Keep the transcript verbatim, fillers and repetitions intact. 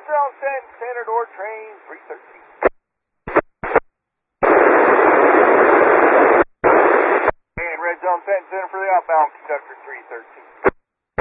zone set, center door train three thirteen. And red zone set, center for the outbound conductor three thirteen.